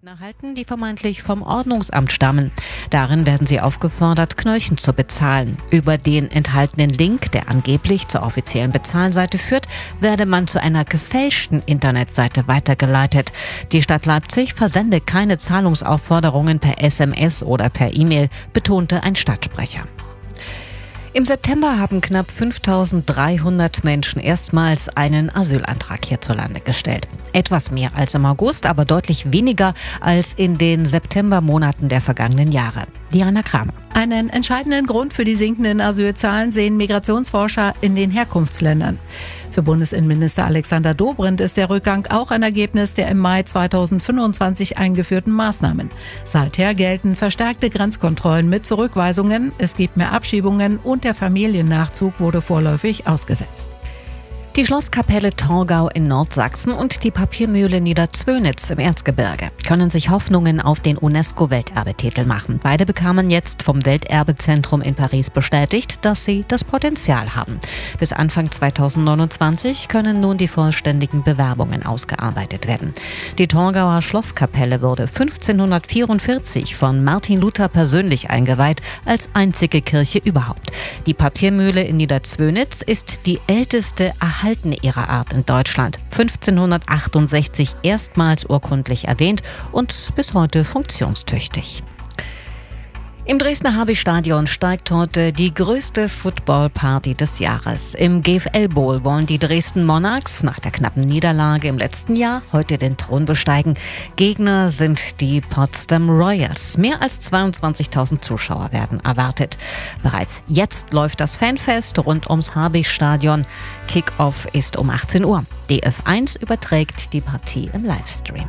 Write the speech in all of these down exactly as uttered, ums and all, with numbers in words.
erhalten, die vermeintlich vom Ordnungsamt stammen. Darin werden sie aufgefordert, Knöllchen zu bezahlen. Über den enthaltenen Link, der angeblich zur offiziellen Bezahlseite führt, werde man zu einer gefälschten Internetseite weitergeleitet. Die Stadt Leipzig versende keine Zahlungsaufforderungen per S M S oder per E-Mail, betonte ein Stadtsprecher. Im September haben knapp fünftausenddreihundert Menschen erstmals einen Asylantrag hierzulande gestellt. Etwas mehr als im August, aber deutlich weniger als in den Septembermonaten der vergangenen Jahre. Diana Kramer. Einen entscheidenden Grund für die sinkenden Asylzahlen sehen Migrationsforscher in den Herkunftsländern. Für Bundesinnenminister Alexander Dobrindt ist der Rückgang auch ein Ergebnis der im Mai zweitausendfünfundzwanzig eingeführten Maßnahmen. Seither gelten verstärkte Grenzkontrollen mit Zurückweisungen, es gibt mehr Abschiebungen und der Familiennachzug wurde vorläufig ausgesetzt. Die Schlosskapelle Torgau in Nordsachsen und die Papiermühle Niederzwönitz im Erzgebirge können sich Hoffnungen auf den UNESCO-Welterbetitel machen. Beide bekamen jetzt vom Welterbezentrum in Paris bestätigt, dass sie das Potenzial haben. Bis Anfang zweitausendneunundzwanzig können nun die vollständigen Bewerbungen ausgearbeitet werden. Die Torgauer Schlosskapelle wurde fünfzehnhundertvierundvierzig von Martin Luther persönlich eingeweiht, als einzige Kirche überhaupt. Die Papiermühle in Niederzwönitz ist die älteste erhaltene ihrer Art in Deutschland. fünfzehnhundertachtundsechzig erstmals urkundlich erwähnt und bis heute funktionstüchtig. Im Dresdner Habi-Stadion steigt heute die größte Football-Party des Jahres. Im G F L Bowl wollen die Dresden Monarchs nach der knappen Niederlage im letzten Jahr heute den Thron besteigen. Gegner sind die Potsdam Royals. Mehr als zweiundzwanzigtausend Zuschauer werden erwartet. Bereits jetzt läuft das Fanfest rund ums Habi-Stadion. Kick-Off ist um achtzehn Uhr. D F eins überträgt die Partie im Livestream.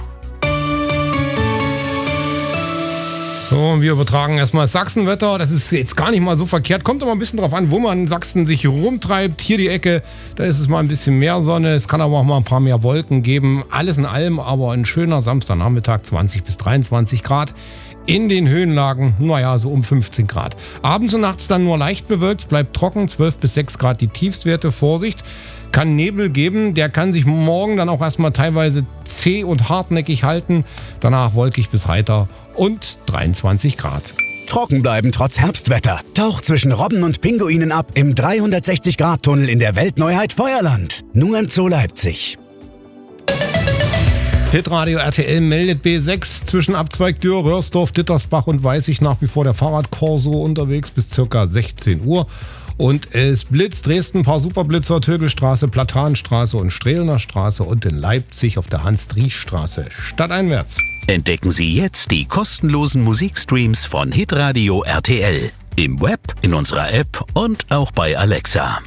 So, und wir übertragen erstmal Sachsenwetter. Das ist jetzt gar nicht mal so verkehrt. Kommt aber ein bisschen drauf an, wo man in Sachsen sich rumtreibt. Hier die Ecke, da ist es mal ein bisschen mehr Sonne. Es kann aber auch mal ein paar mehr Wolken geben. Alles in allem aber ein schöner Samstagnachmittag, zwanzig bis dreiundzwanzig Grad. In den Höhenlagen, naja, so um fünfzehn Grad. Abends und nachts dann nur leicht bewölkt, bleibt trocken, zwölf bis sechs Grad die Tiefstwerte. Vorsicht, kann Nebel geben, der kann sich morgen dann auch erstmal teilweise zäh und hartnäckig halten. Danach wolkig bis heiter und dreiundzwanzig Grad. Trocken bleiben trotz Herbstwetter. Taucht zwischen Robben und Pinguinen ab im dreihundertsechzig Grad Tunnel in der Weltneuheit Feuerland. Nur in Zoo Leipzig. Hitradio R T L meldet B sechs zwischen Abzweig Dürr, Röhrsdorf, Dittersbach und Weißig nach wie vor der Fahrradkorso unterwegs bis ca. sechzehn Uhr. Und es blitzt Dresden, paar Superblitzer, Tögelstraße, Platanstraße und Strehlener Straße und in Leipzig auf der Hans-Driesch-Straße stadteinwärts. Entdecken Sie jetzt die kostenlosen Musikstreams von Hitradio R T L. Im Web, in unserer App und auch bei Alexa.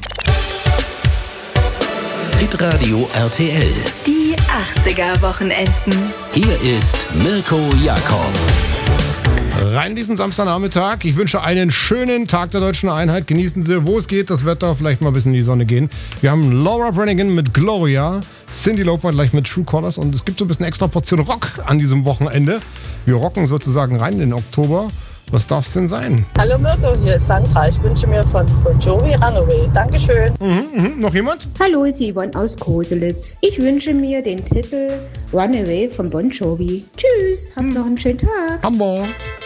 Hitradio R T L. Die achtziger-Wochenenden. Hier ist Mirko Jakob. Rein diesen Samstagnachmittag. Ich wünsche einen schönen Tag der Deutschen Einheit. Genießen Sie, wo es geht, das Wetter, vielleicht mal ein bisschen in die Sonne gehen. Wir haben Laura Branigan mit Gloria, Cyndi Lauper gleich mit True Colors und es gibt so ein bisschen extra Portion Rock an diesem Wochenende. Wir rocken sozusagen rein in den Oktober. Was darf es denn sein? Hallo Mirko, hier ist Sandra. Ich wünsche mir von Bon Jovi Runaway. Dankeschön. Mhm, mhm. Noch jemand? Hallo, ist Yvonne aus Koselitz. Ich wünsche mir den Titel Runaway von Bon Jovi. Tschüss, habt noch einen schönen Tag. Hamburg.